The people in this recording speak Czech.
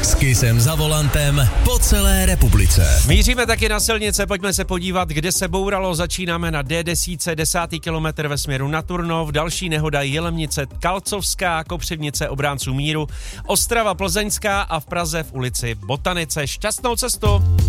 S Kissem za volantem po celé republice. Míříme taky na silnice, pojďme se podívat, kde se bouralo. Začínáme na D10, 10. kilometr ve směru na Turnov, další nehoda Jilemnice Kalcovská, Kopřivnice Obránců míru, Ostrava Plzeňská a v Praze v ulici Botanice. Šťastnou cestu!